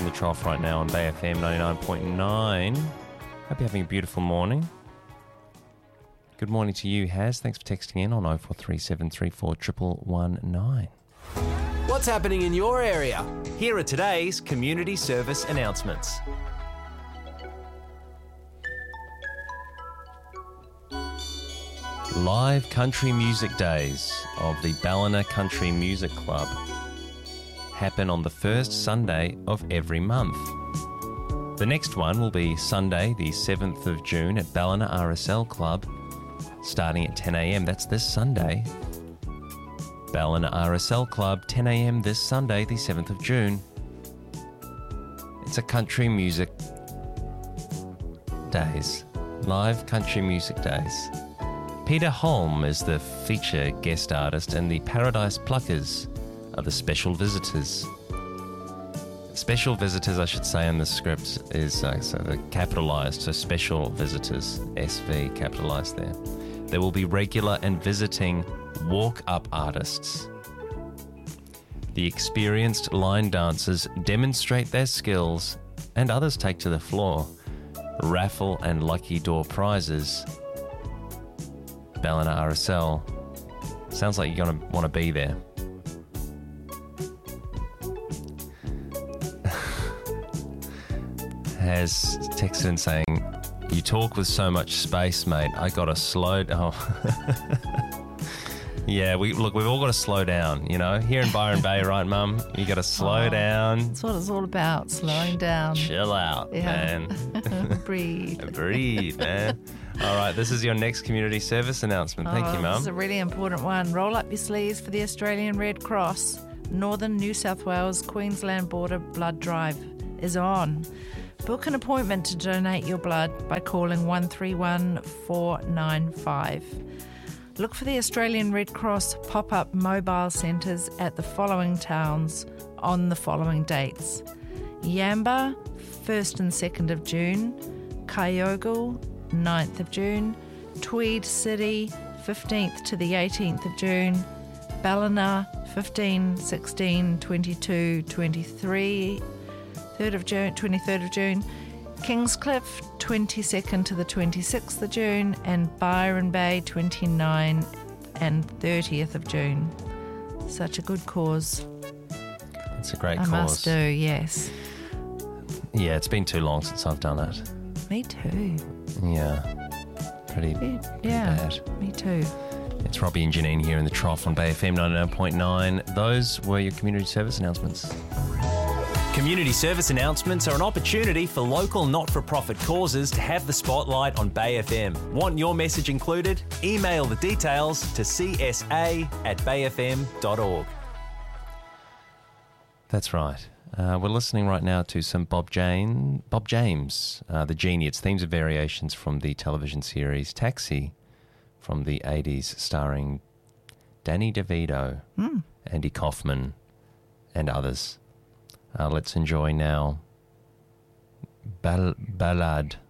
the Trough right now on Bay FM 99.9. Hope you're having a beautiful morning. Good morning to you, Haz. Thanks for texting in on 0437341119. What's happening in your area? Here are today's community service announcements. Live Country Music Days of the Ballina Country Music Club happen on the first Sunday of every month. The next one will be Sunday, the 7th of June at Ballina RSL Club, starting at 10 a.m. That's this Sunday. Ballina RSL Club, 10 a.m. this Sunday, the 7th of June. It's a country music days. Live Country Music Days. Peter Holm is the feature guest artist, and the Paradise Pluckers are the special visitors. Special visitors, I should say, in the script is so they're capitalised, so special visitors, SV capitalised there. There will be regular and visiting walk-up artists. The experienced line dancers demonstrate their skills, and others take to the floor. Raffle and lucky door prizes. Ballina RSL. Sounds like you're going to want to be there. Has texted in saying, "You talk with so much space, mate. I got to slow down." Yeah, we've all got to slow down, you know. Here in Byron Bay, right, Mum? You got to slow down. That's what it's all about, slowing down. Chill out, man. Breathe. Breathe, man. All right, this is your next community service announcement. Thank you, Mum. This is a really important one. Roll up your sleeves for the Australian Red Cross. Northern New South Wales Queensland border blood drive is on. Book an appointment to donate your blood by calling 131 495. Look for the Australian Red Cross pop-up mobile centres at the following towns on the following dates: Yamba, 1st and 2nd of June, Kyogle, 9th of June, Tweed City, 15th to the 18th of June, Ballina, 15, 16, 22, 23, 3rd of June, 23rd of June, Kingscliff, 22nd to the 26th of June, and Byron Bay, 29th and 30th of June. Such a good cause. It's a great cause. I must do, yes. Yeah, it's been too long since I've done it. Me too. Yeah, pretty bad. Me too. It's Robbie and Janine here in the Trough on Bay FM 99.9. Those were your community service announcements. Community service announcements are an opportunity for local not-for-profit causes to have the spotlight on Bay FM. Want your message included? Email the details to csa@bayfm.org. That's right. We're listening right now to some Bob James, The Genie. It's themes and variations from the television series Taxi from the 80s, starring Danny DeVito, Andy Kaufman, and others. Let's enjoy now Ballad